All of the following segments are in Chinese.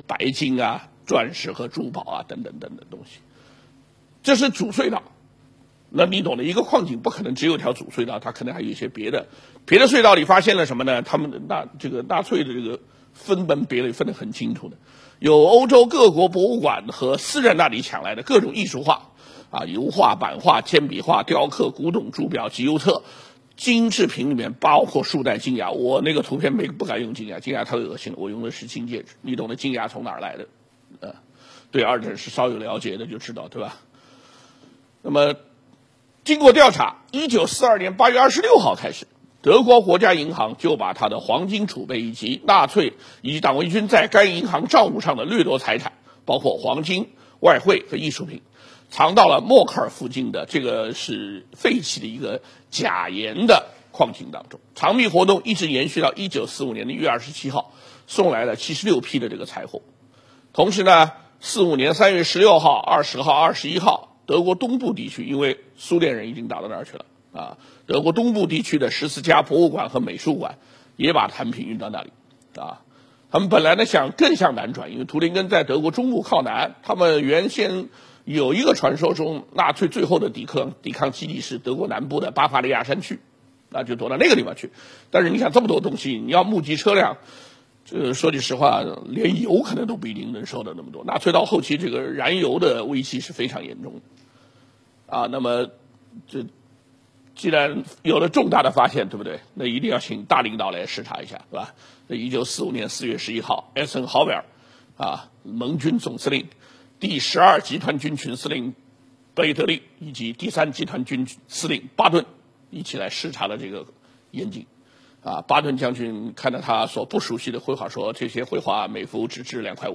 白金啊、钻石和珠宝啊等等等等东西。这是主隧道。那你懂的，一个矿井不可能只有一条主隧道，它可能还有一些别的隧道里发现了什么呢？他们纳粹的这个分门别类分得很清楚的，有欧洲各国博物馆和私人那里抢来的各种艺术画啊，油画、版画、铅笔画、雕刻、古董、珠表、集邮册、金制品里面包括数代金牙。我那个图片不敢用金牙，金牙太恶心了，我用的是金戒指。你懂得金牙从哪儿来的？对二战是稍有了解的就知道，对吧？那么经过调查，1942年8月26号开始，德国国家银行就把它的黄金储备以及纳粹以及党卫军在该银行账户上的掠夺财产，包括黄金、外汇和艺术品，藏到了默克尔附近的这个是废弃的一个钾盐的矿井当中。藏匿活动一直延续到1945年的1月27号，送来了76批的这个财货。同时呢，45年3月16号、20号、21号。德国东部地区，因为苏联人已经打到那儿去了啊，德国东部地区的14家博物馆和美术馆也把产品运到那里啊。他们本来呢想更向南转，因为图林根在德国中部靠南，他们原先有一个传说中，纳粹最后的抵抗基地是德国南部的巴伐利亚山区，那就躲到那个地方去。但是你想这么多东西，你要募集车辆。说句实话，连油可能都不一定能收到那么多。纳粹到后期，这个燃油的危机是非常严重的，啊，那么既然有了重大的发现，对不对？那一定要请大领导来视察一下，是吧？那1945年4月11号，艾森豪威尔，啊，盟军总司令，第12集团军群司令贝德利以及第3集团军司令巴顿一起来视察了这个盐井。啊，巴顿将军看到他所不熟悉的绘画，说这些绘画每幅只值2.5块。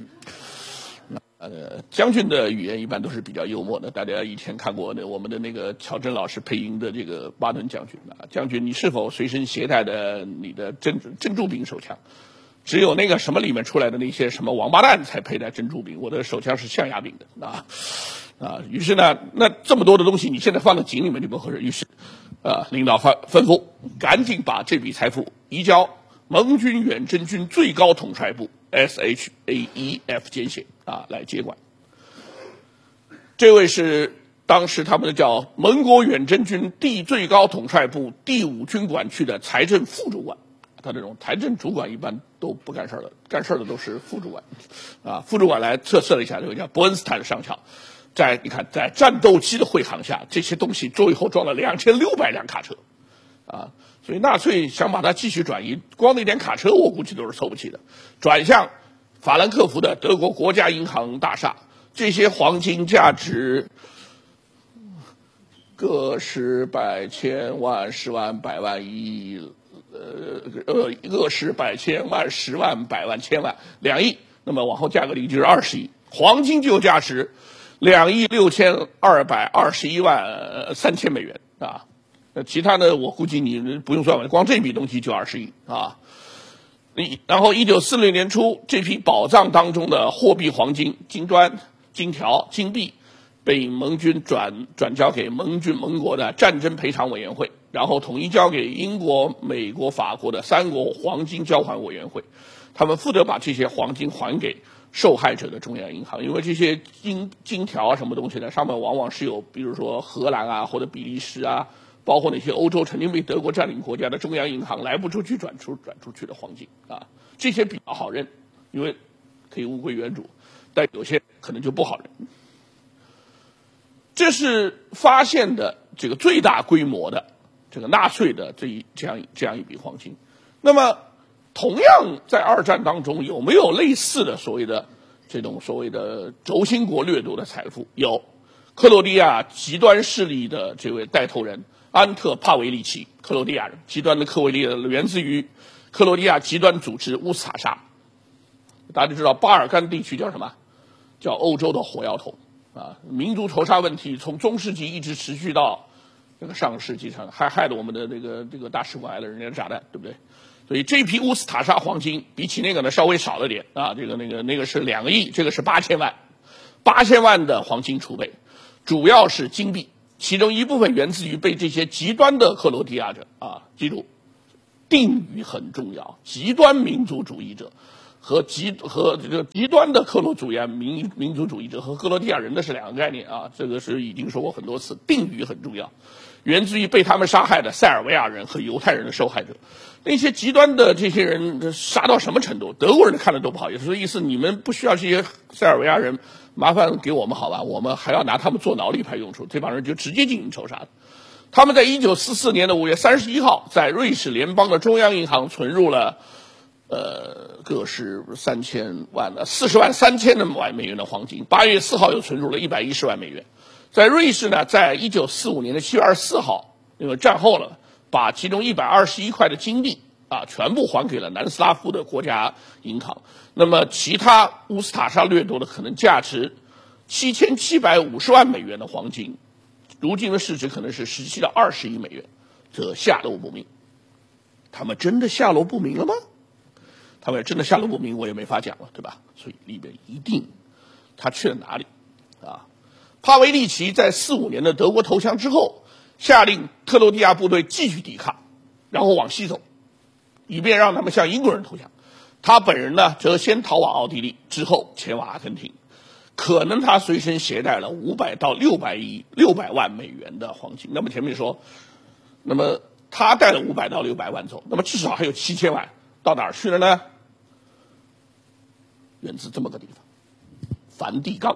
将军的语言一般都是比较幽默的。大家以前看过我们的那个乔真老师配音的这个巴顿将军啊，将军，你是否随身携带的你的珍珠柄手枪？只有那个什么里面出来的那些什么王八蛋才佩戴珍珠柄，我的手枪是象牙柄的啊。于是呢，那这么多的东西，你现在放到井里面就不合适。于是，领导吩咐，赶紧把这笔财富移交盟军远征军最高统帅部 SHAEF 简写啊来接管。这位是当时他们叫盟国远征军最高统帅部第5军管区的财政副主管。他这种财政主管一般都不干事了，干事的都是副主管，啊，副主管来测试了一下，这个叫伯恩斯坦上校，你看在战斗机的护航下，这些东西最后装了2600辆卡车，啊，所以纳粹想把它继续转移，光那点卡车我估计都是凑不齐的，转向法兰克福的德国国家银行大厦，这些黄金价值个十百千万十万百万亿。个十百千万十万百万千万2亿，那么往后加个零就是20亿，黄金就价值2.6221万3000美元啊。其他的我估计你不用算了，光这笔东西就20亿啊。然后1946年初，这批宝藏当中的货币黄金、金砖、金条、金币被盟军转交给盟国的战争赔偿委员会，然后统一交给英国、美国、法国的3国黄金交换委员会，他们负责把这些黄金还给受害者的中央银行，因为这些金条啊什么东西呢，上面往往是有比如说荷兰啊或者比利时啊，包括那些欧洲曾经被德国占领国家的中央银行来不出去转出去的黄金啊，这些比较好认，因为可以物归原主，但有些可能就不好认。这是发现的这个最大规模的这个纳粹的这样一笔黄金。那么，同样在二战当中有没有类似的所谓的这种所谓的轴心国掠夺的财富？有，克罗地亚极端势力的这位带头人安特帕维利奇，克罗地亚人，极端的克维利源自于克罗地亚极端组织乌斯塔沙。大家都知道巴尔干地区叫什么？叫欧洲的火药桶。啊，民族仇杀问题从中世纪一直持续到这个上个世纪上，还害得我们的这个大使馆挨了人家的炸弹，对不对？所以这批乌斯塔沙黄金比起那个呢稍微少了点啊，那个是2个亿，这个是8000万，8000万的黄金储备，主要是金币，其中一部分源自于被这些极端的克罗地亚者啊，记住，定语很重要，极端民族主义者和这个极端的克罗主义民族主义者和克罗地亚人的是两个概念啊，这个是已经说过很多次，定语很重要，源自于被他们杀害的塞尔维亚人和犹太人的受害者。那些极端的这些人杀到什么程度，德国人看了都不好意思，说意思你们不需要这些塞尔维亚人，麻烦给我们好吧，我们还要拿他们做劳力派用处，这帮人就直接进行仇杀的。他们在1944年的5月31号，在瑞士联邦的中央银行存入了个是40万3000万美元的黄金。8月4号又存入了110万美元。在瑞士呢，在1945年的7月24号，因为战后了，把其中121块的金币全部还给了南斯拉夫的国家银行。那么其他乌斯塔沙掠夺的可能价值7750万美元的黄金，如今的市值可能是17到20亿美元，这下落不明。他们真的下落不明了吗？他们真的下落不明，我也没法讲了，对吧？所以里边一定他去了哪里啊？帕维利奇在45年的德国投降之后，下令克罗地亚部队继续抵抗，然后往西走，以便让他们向英国人投降。他本人呢，则先逃往奥地利，之后前往阿根廷。可能他随身携带了500到600万美元的黄金。那么前面说，那么他带了500到600万走，那么至少还有7000万到哪儿去了呢？源自这么个地方，梵蒂冈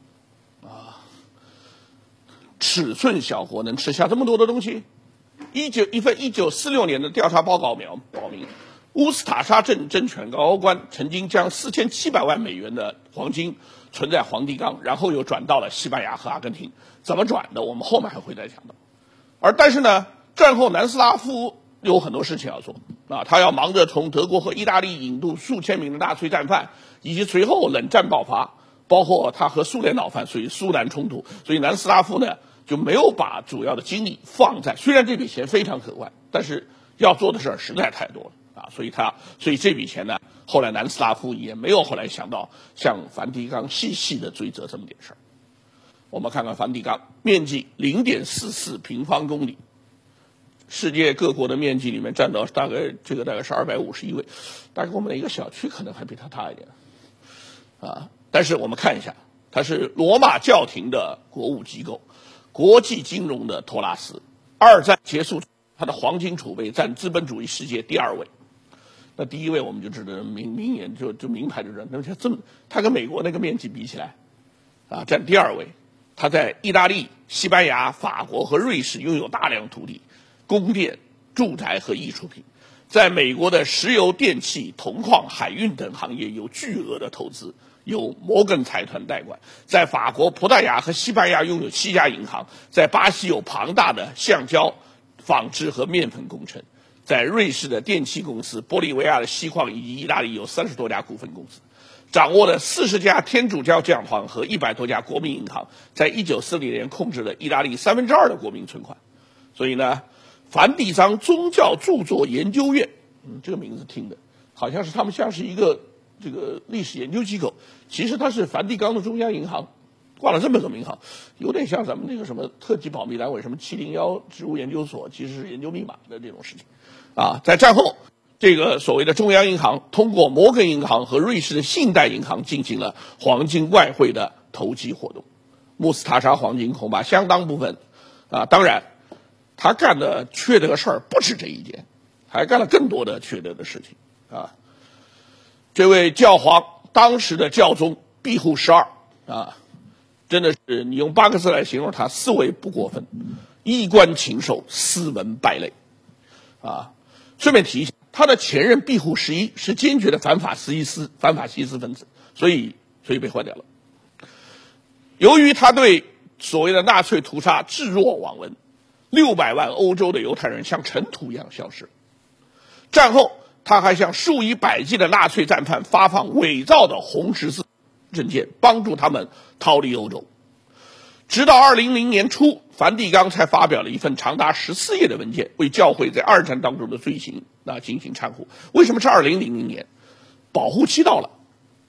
尺寸小国能吃下这么多的东西？一份1946年的调查报告表明，乌斯塔沙镇政权高官曾经将4700万美元的黄金存在梵蒂冈，然后又转到了西班牙和阿根廷。怎么转的，我们后面还会再讲到。但是呢，战后南斯拉夫有很多事情要做他要忙着从德国和意大利引渡数千名的纳粹战犯，以及随后冷战爆发，包括他和苏联闹翻，所以苏南冲突，所以南斯拉夫呢就没有把主要的精力放在，虽然这笔钱非常可观，但是要做的事儿实在太多了所以这笔钱呢，后来南斯拉夫也没有后来想到向梵蒂冈细细的追责这么点事儿。我们看看梵蒂冈，面积0.44平方公里，世界各国的面积里面占到大概是251位，大概我们的一个小区可能还比它大一点但是我们看一下，它是罗马教廷的国务机构，国际金融的托拉斯。二战结束，它的黄金储备占资本主义世界第2位。那第1位我们就知道明眼就名牌就知道，那么它跟美国那个面积比起来占第2位。它在意大利、西班牙、法国和瑞士拥有大量土地、宫殿、住宅和艺术品，在美国的石油、电气、铜矿、海运等行业有巨额的投资，由摩根财团代管。在法国、葡萄牙和西班牙拥有7家银行，在巴西有庞大的橡胶、纺织和面粉工程，在瑞士的电气公司、玻利维亚的锡矿以及意大利有30多家股份公司，掌握了40家天主教教堂和100多家国民银行，在1940年控制了意大利2/3的国民存款。所以呢，梵蒂冈宗教著作研究院，这个名字听的好像是他们像是一个这个历史研究机构，其实它是梵蒂冈的中央银行，挂了这么个名号，有点像咱们那个什么特级保密单位，什么701植物研究所，其实是研究密码的这种事情在战后，这个所谓的中央银行通过摩根银行和瑞士的信贷银行进行了黄金外汇的投机活动。穆斯塔沙黄金恐怕相当部分当然他干的缺德的事儿不止这一件，还干了更多的缺德的事情这位教皇，当时的教宗庇护12真的是你用8个字来形容他，4位不过分：衣冠禽兽，斯文败类顺便提一下，他的前任庇护11是坚决的反法西斯分子，所以被换掉了。由于他对所谓的纳粹屠杀置若罔闻，600万欧洲的犹太人像尘土一样消失。战后，他还向数以百计的纳粹战犯发放伪造的红十字证件，帮助他们逃离欧洲。直到2000年初，梵蒂冈才发表了一份长达14页的文件，为教会在2战当中的罪行进行忏悔。为什么是2000年？保护期到了，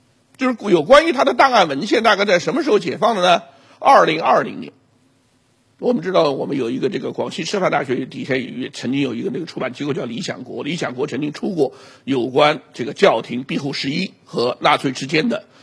就是有关于他的档案文献大概在什么时候解放的呢？2020年。 我们知道，我们有一个这个广西师范大学底下也曾经有一个那个出版机构叫理想国，理想国曾经出过有关这个教廷庇护十一和纳粹之间的